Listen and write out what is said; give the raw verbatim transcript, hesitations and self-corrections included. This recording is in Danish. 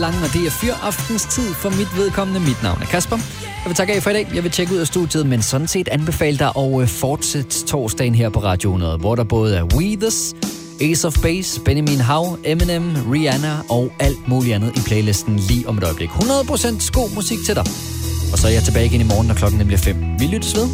lang, og det er fyraftens tid for mit vedkommende. Mit navn er Kasper. Jeg vil takke af for i dag. Jeg vil tjekke ud af studiet, men sådan set anbefale dig at fortsætte torsdagen her på Radio hundrede, hvor der både er Weathers, Ace of Base, Benjamin Hav, Eminem, Rihanna og alt muligt andet i playlisten lige om et øjeblik. hundrede procent god musik til dig. Og så er jeg tilbage igen i morgen, når klokken bliver fem. Vi lyttes ved.